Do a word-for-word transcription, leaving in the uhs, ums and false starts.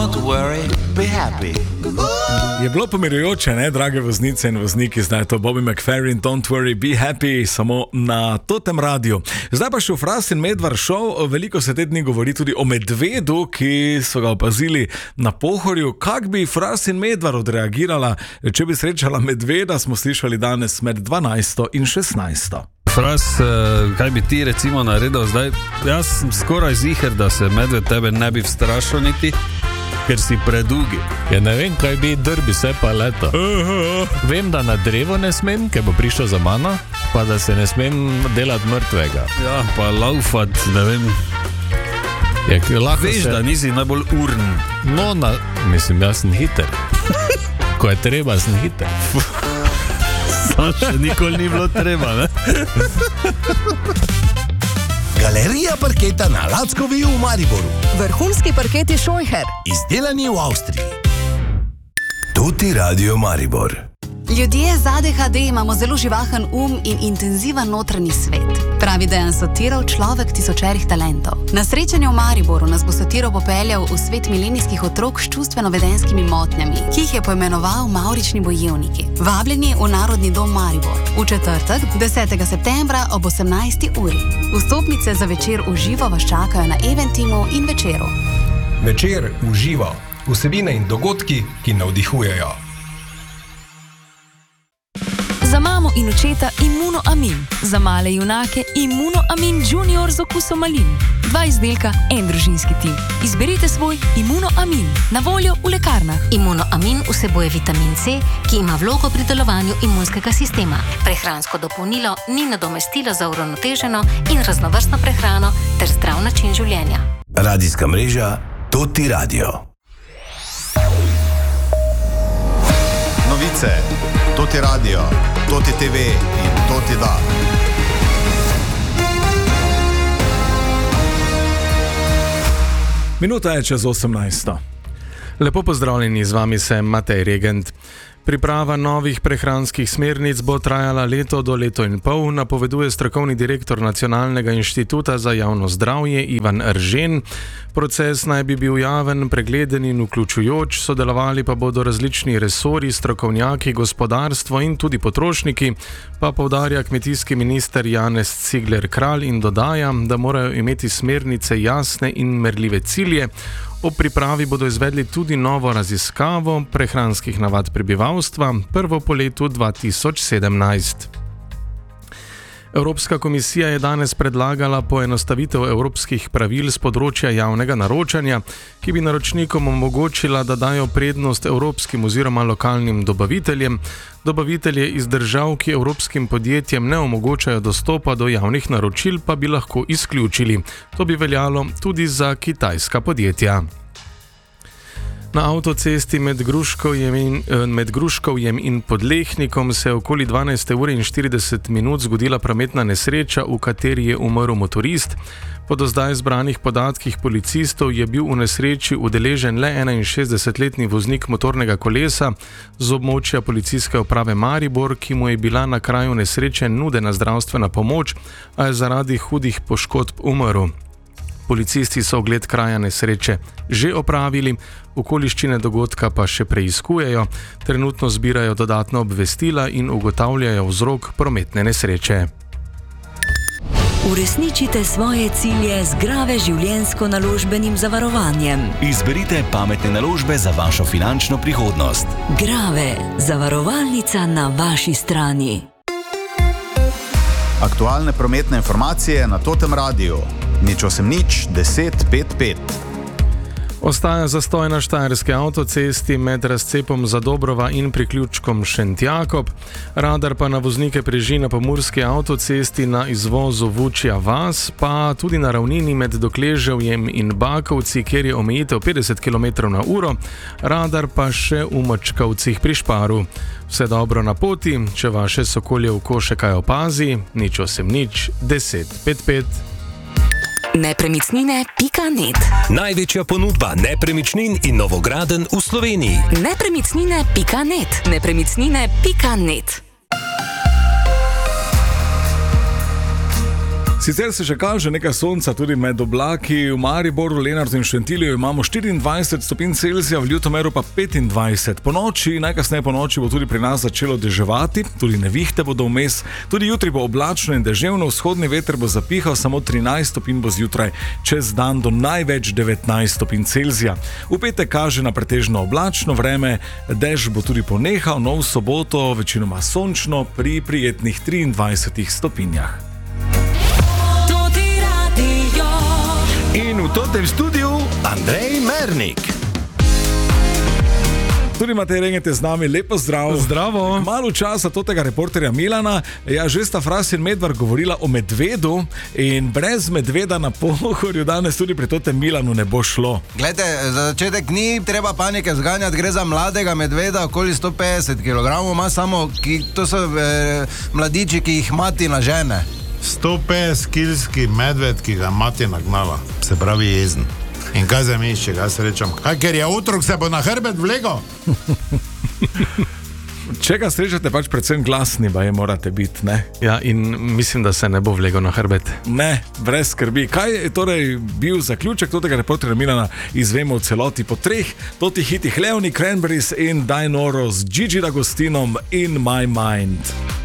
don't worry, be happy. Je bilo pomirjujoče, ne, drage voznice in vozniki, zdaj je to Bobby McFerrin, Don't Worry, Be Happy, samo na Totem Radiu. Zdaj pa še v Fras in Medvar šov, veliko se te dni govori tudi o medvedu, ki so ga opazili na Pohorju. Kak bi Fras in Medvar odreagirala, če bi srečala medveda, smo slišali danes med dvanajsto in šestnajsto. Fras, kaj bi ti recimo naredil zdaj? Jaz sem skoraj ziher, da se medved tebe ne bi vstrašil niti, ker si predugi. Ja, ne vem, kaj bi drbi se pa leto. Vem, da na drevo ne smem, ker bo prišel za mano, pa da se ne smem delati mrtvega. Ja, pa laufat, ne vem. Ja, lahko veš, se... da nisi najbolj urn. No, na... mislim, jaz sem hiter. Ko je treba, sem hiter. Sam še nikoli ni bilo treba, ne? Galerija parketa na Lackovi v Mariboru. Vrhunski parketi Scheucher. Izdelani v Avstriji. Tuti Radio Maribor. Ljudje z A D H D imamo zelo živahen um in intenziven notranji svet. Pravi Dejan Sotirov, človek tisočerih talentov. Na srečanju v Mariboru nas bo Sotirov popeljal v svet milenijskih otrok s čustveno-vedenskimi motnjami, ki jih je poimenoval Mavrični bojevniki. Vabljeni v Narodni dom Maribor. V četrtek, desetega septembra ob osemnajsti uri. Vstopnice za večer v živo vas čakajo na Eventimu in Večeru. Večer v živo. Vsebine in dogodki, ki navdihujejo. Za mamo in očeta Immuno Amin, za male junake Immuno Amin Junior z okusom malin. Dva izdelka, en družinski tim. Izberite svoj Immuno Amin, na voljo v lekarnah. Immuno Amin vsebuje vitamin C, ki ima vlogo pri delovanju imunskega sistema. Prehransko dopolnilo ni nadomestilo za uravnoteženo in raznovrstno prehrano ter zdrav način življenja. Radijska mreža Tuti Radio. Novice, Tuti Radio, Tuti T V in Tuti Da. Minuta je čez osemnajsto. Lepo pozdravljeni, z vami sem Matej Regent. Priprava novih prehranskih smernic bo trajala leto do leto in pol, napoveduje strokovni direktor Nacionalnega inštituta za javno zdravje Ivan Eržen. Proces naj bi bil javen, pregleden in vključujoč, sodelovali pa bodo različni resorji, strokovnjaki, gospodarstvo in tudi potrošniki, pa poudarja kmetijski minister Janez Cigler Kralj in dodaja, da morajo imeti smernice jasne in merljive cilje. Ob pripravi bodo izvedli tudi novo raziskavo prehranskih navad prebivalstva, prvo po letu dva tisoč sedemnajst. Evropska komisija je danes predlagala poenostavitev evropskih pravil z področja javnega naročanja, ki bi naročnikom omogočila, da dajo prednost evropskim oziroma lokalnim dobaviteljem. Dobavitelje iz držav, ki evropskim podjetjem ne omogočajo dostopa do javnih naročil, pa bi lahko izključili. To bi veljalo tudi za kitajska podjetja. Na avtocesti med Gruškovjem in, med Gruškovjem in Podlehnikom se je okoli dvanajste ure in štirideset minut zgodila prometna nesreča, v kateri je umrl motorist. Po do zdaj zbranih podatkih policistov je bil v nesreči udeležen le enainšestdesetletni voznik motornega kolesa z območja policijske uprave Maribor, ki mu je bila na kraju nesreče nudena zdravstvena pomoč, a je zaradi hudih poškodb umrl. Policisti so ogled kraja nesreče že opravili, okoliščine dogodka pa še preiskujejo, trenutno zbirajo dodatna obvestila in ugotavljajo vzrok prometne nesreče. Uresničite svoje cilje z Grave življenjsko-naložbenim zavarovanjem. Izberite pametne naložbe za vašo finančno prihodnost. Grave, zavarovalnica na vaši strani. Aktualne prometne informacije na Totem Radiu. Nič osem nič, deset pet pet. Ostaja zastoj na štajerski avtocesti med razcepom Zadobrova in priključkom Šentjakob. Radar pa na voznike preži na pomurski avtocesti na izvozu Vučja vas, pa tudi na ravnini med Dokleževjem in Bakovci, kjer je omejitev petdeset kilometrov na uro, radar pa še v Mačkovcih pri Šparu. Vse dobro na poti, če vaše sokolje oko še kaj opazi, nič osem nič, deset pet pet. Nepremičnine pika net. Največja ponudba nepremičnin in novogradenj v Sloveniji. Nepremičnine pika net. Nepremičnine pika net. Sicer se že kaže nekaj sonca tudi med oblaki. V Mariboru, Lenartu in Šentilju imamo štiriindvajset stopinj Celzija, v Ljutomeru pa petindvajset. Po noči, najkasneje po noči bo tudi pri nas začelo deževati, tudi nevihte bodo vmes. Tudi jutri bo oblačno in deževno, vzhodni veter bo zapihal, samo trinajst stopinj bo zjutraj, čez dan do največ devetnajst stopinj Celzija. V petek kaže na pretežno oblačno vreme, dež bo tudi ponehal, no v soboto večinoma sončno pri prijetnih triindvajsetih stopinjah. In v tem studiu Andrej Mernik. Tudi Matej Regente z nami, lepo zdrav. Zdravo. Malo časa totega reporterja Milana, ja, že sta Fras in Medvar govorila o medvedu in brez medveda na Pohorju danes tudi pri totem Milanu ne bo šlo. Glejte, za začetek ni treba panike zganjati, gre za mladega medveda, okoli sto petdeset kilogramov, ima samo, ki, to so e, mladiči, ki jih mati na žene. sto petdeset kilski medved, ki ga mati nagnala, se pravi jezen. In kaj za mišče, kaj se rečem? Kaj, ker je otrok, se bo na hrbet vlegal? Če ga srečate, pač predvsem glasni, ba je morate biti, ne? Ja, in mislim, da se ne bo vlegal na hrbet. Ne, brez skrbi. Kaj je torej bil zaključek tega reporterja Milana, izvemo v celoti po treh totih hitih Leoni, Cranberries in Dinoro z Gigi D'Agostinom In My Mind.